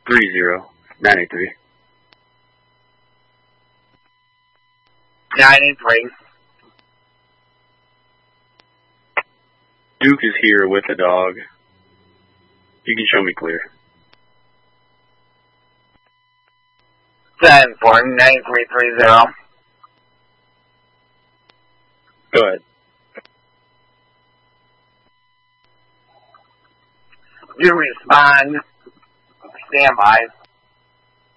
983. 983. Duke is here with the dog. You can show me clear. 10-4, 9330. Go ahead. Do respond. Stand by.